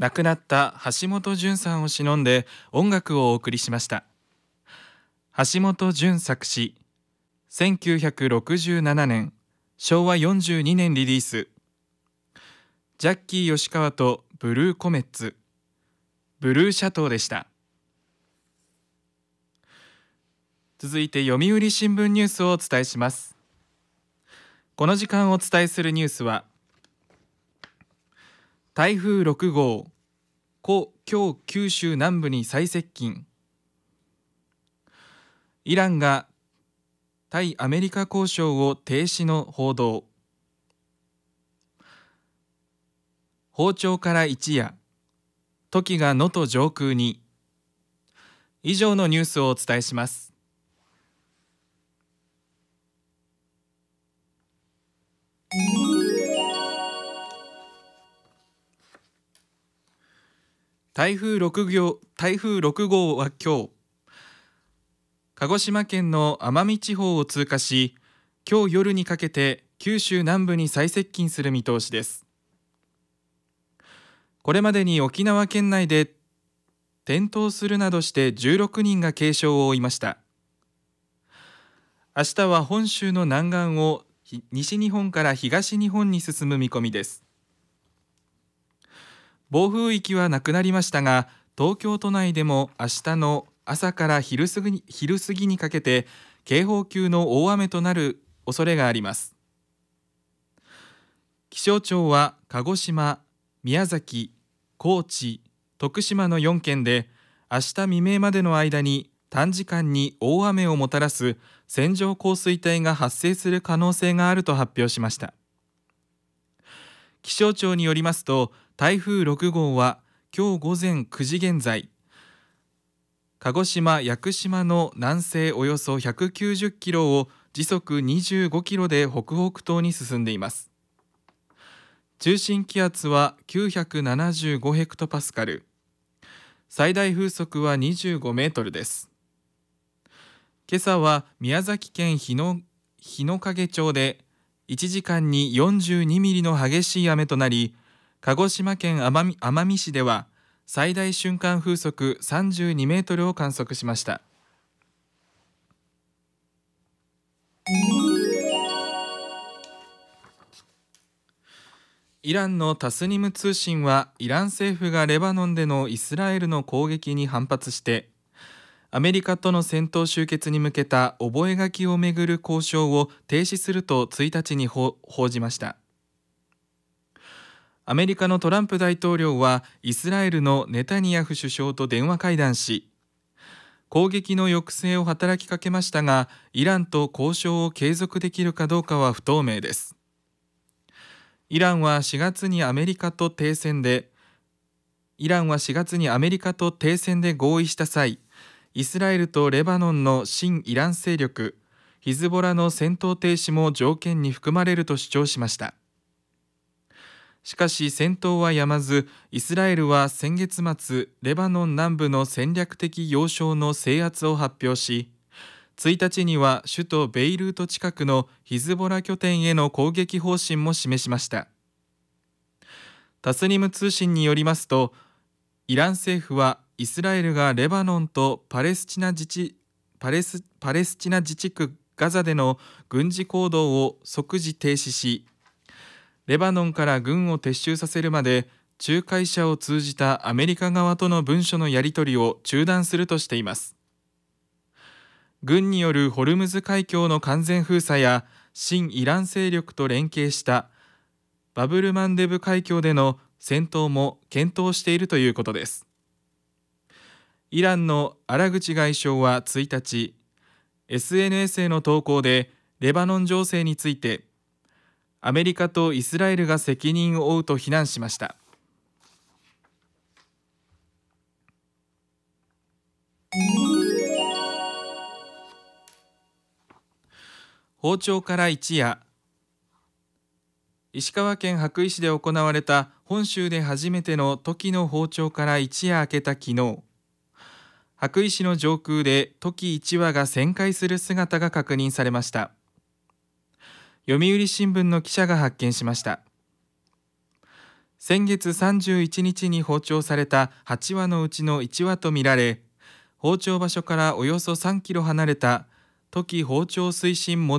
亡くなった橋本淳さんを偲んで音楽をお送りしました。橋本淳作詞、1967年、昭和42年リリース。ジャッキー吉川とブルーコメッツ、ブルーシャトーでした。続いて読売新聞ニュースをお伝えします。この時間お伝えするニュースは、台風6号、今日九州南部に最接近。イランが対アメリカ交渉を停止の報道。訪朝から一夜、トキが能登上空に。以上のニュースをお伝えします。台風6号は今日、鹿児島県の奄美地方を通過し、今日夜にかけて九州南部に最接近する見通しです。これまでに沖縄県内で転倒するなどして16人が軽傷を負いました。明日は本州の南岸を西日本から東日本に進む見込みです。暴風域はなくなりましたが、東京都内でも明日の朝から昼過ぎにかけて警報級の大雨となる恐れがあります。気象庁は鹿児島、宮崎、高知、徳島の4県で明日未明までの間に短時間に大雨をもたらす線状降水帯が発生する可能性があると発表しました。気象庁によりますと、台風6号は今日午前9時現在、鹿児島・屋久島の南西およそ190キロを時速25キロで北北東に進んでいます。中心気圧は975ヘクトパスカル、最大風速は25メートルです。今朝は宮崎県日之影町で1時間に42ミリの激しい雨となり、鹿児島県奄美市では最大瞬間風速32メートルを観測しました。イランのタスニム通信は、イラン政府がレバノンでのイスラエルの攻撃に反発してアメリカとの戦闘終結に向けた覚書をめぐる交渉を停止すると1日に報じました。アメリカのトランプ大統領はイスラエルのネタニヤフ首相と電話会談し、攻撃の抑制を働きかけましたが、イランと交渉を継続できるかどうかは不透明です。イランは4月にアメリカと停戦で合意した際、イスラエルとレバノンの親イラン勢力ヒズボラの戦闘停止も条件に含まれると主張しました。しかし戦闘はやまず、イスラエルは先月末、レバノン南部の戦略的要衝の制圧を発表し、1日には首都ベイルート近くのヒズボラ拠点への攻撃方針も示しました。タスニム通信によりますと、イラン政府はイスラエルがレバノンとパレスチナ自治区ガザでの軍事行動を即時停止し、レバノンから軍を撤収させるまで仲介者を通じたアメリカ側との文書のやり取りを中断するとしています。軍によるホルムズ海峡の完全封鎖や親イラン勢力と連携したバブルマンデブ海峡での戦闘も検討しているということです。イランのアラグチ外相は1日、SNS への投稿でレバノン情勢について、アメリカとイスラエルが責任を負うと非難しました。訪朝から一夜。石川県羽咋市で行われた本州で初めてのトキの訪朝から一夜明けた昨日、羽咋市の上空でトキ1羽が旋回する姿が確認されました。読売新聞の記者が発見しました。 先月31日に放鳥された8羽のうちの1羽とみられ、放鳥場所からおよそ3キロ離れたトキ放鳥推進